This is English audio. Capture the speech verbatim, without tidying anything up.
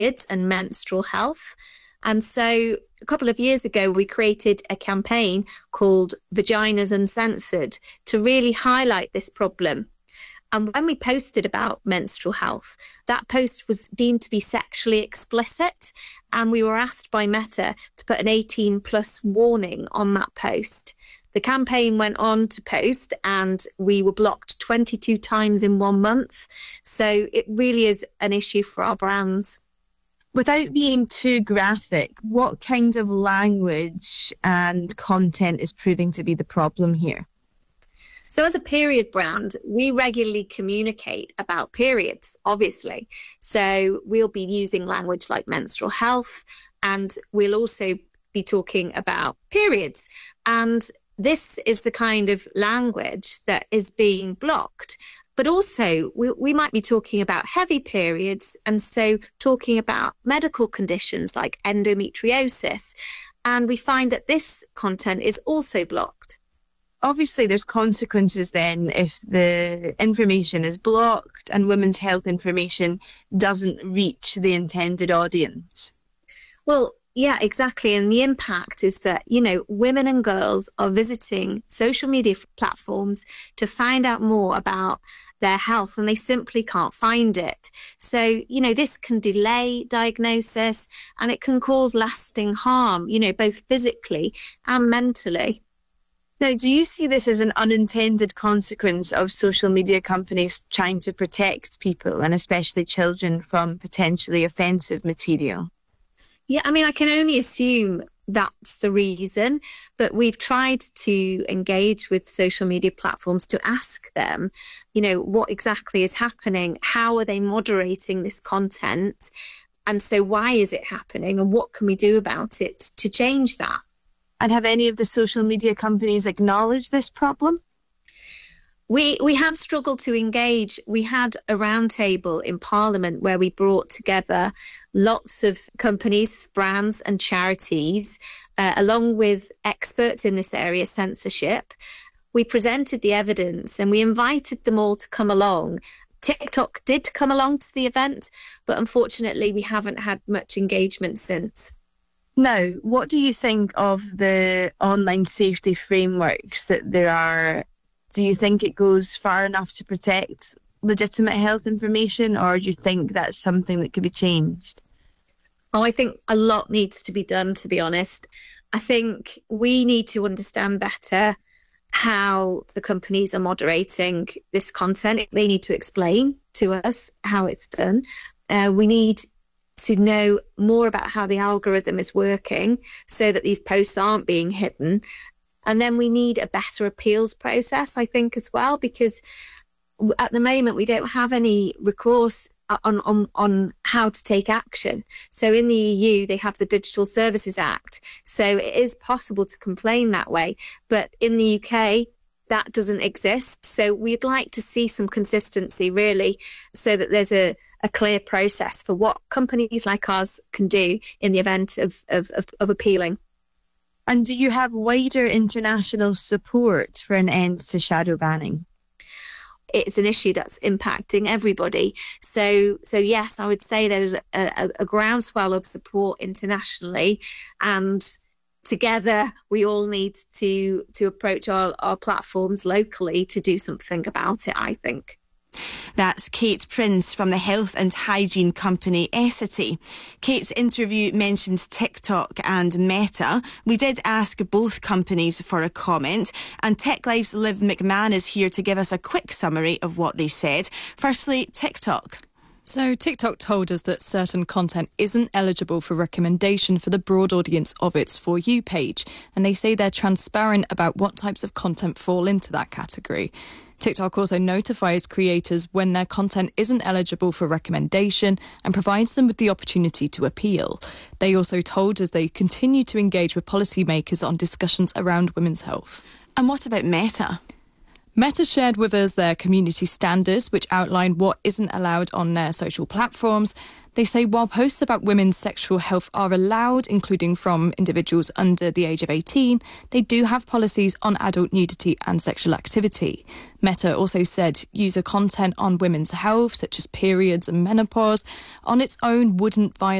periods and menstrual health. And so a couple of years ago, we created a campaign called Vaginas Uncensored to really highlight this problem. And when we posted about menstrual health, that post was deemed to be sexually explicit. And we were asked by Meta to put an eighteen plus warning on that post. The campaign went on to post and we were blocked twenty-two times in one month. So it really is an issue for our brands. Without being too graphic, what kind of language and content is proving to be the problem here? So as a period brand, we regularly communicate about periods, obviously. So we'll be using language like menstrual health, and we'll also be talking about periods. And this is the kind of language that is being blocked. But also, we, we might be talking about heavy periods, and so talking about medical conditions like endometriosis. And we find that this content is also blocked. Obviously, there's consequences then if the information is blocked and women's health information doesn't reach the intended audience. Well, yeah, exactly. And the impact is that, you know, women and girls are visiting social media platforms to find out more about their health, and they simply can't find it. So, you know, this can delay diagnosis and it can cause lasting harm, you know, both physically and mentally. Now, do you see this as an unintended consequence of social media companies trying to protect people, and especially children, from potentially offensive material? Yeah, I mean, I can only assume that's the reason, but we've tried to engage with social media platforms to ask them, you know, what exactly is happening? How are they moderating this content? And so why is it happening? And what can we do about it to change that? And have any of the social media companies acknowledged this problem? We we have struggled to engage. We had a roundtable in Parliament where we brought together lots of companies, brands and charities, uh, along with experts in this area, censorship. We presented the evidence and we invited them all to come along. TikTok did come along to the event, but unfortunately we haven't had much engagement since. Now, what do you think of the online safety frameworks that there are? Do you think it goes far enough to protect legitimate health information, or do you think that's something that could be changed? Oh, I think a lot needs to be done, to be honest. I think we need to understand better how the companies are moderating this content. They need to explain to us how it's done. Uh, we need to know more about how the algorithm is working so that these posts aren't being hidden. And then we need a better appeals process, I think, as well, because at the moment we don't have any recourse on, on, on how to take action. So in the E U, they have the Digital Services Act. So it is possible to complain that way. But in the U K, that doesn't exist. So we'd like to see some consistency, really, so that there's a a clear process for what companies like ours can do in the event of, of, of, of appealing. And do you have wider international support for an end to shadow banning? It's an issue that's impacting everybody. So, so yes, I would say there's a, a, a groundswell of support internationally, and together we all need to to approach our, our platforms locally to do something about it, I think. That's Kate Prince from the health and hygiene company Essity. Kate's interview mentioned TikTok and Meta. We did ask both companies for a comment, and TechLife's Liv McMahon is here to give us a quick summary of what they said. Firstly, TikTok. So TikTok told us that certain content isn't eligible for recommendation for the broad audience of its For You page, and they say they're transparent about what types of content fall into that category. TikTok also notifies creators when their content isn't eligible for recommendation and provides them with the opportunity to appeal. They also told us they continue to engage with policymakers on discussions around women's health. And what about Meta? Meta shared with us their community standards, which outline what isn't allowed on their social platforms. They say while posts about women's sexual health are allowed, including from individuals under the age of eighteen, they do have policies on adult nudity and sexual activity. Meta also said user content on women's health, such as periods and menopause, on its own wouldn't violate